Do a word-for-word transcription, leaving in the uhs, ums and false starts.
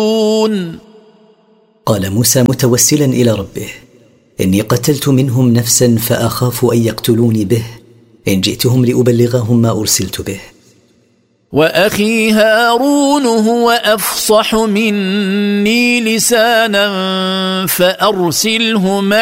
قال موسى متوسلا إلى ربه: إني قتلت منهم نفسا فأخاف أن يقتلوني به، إن جئتهم لأبلغهم ما أرسلت به. وأخي هارون هو أفصح مني لسانا فأرسله معي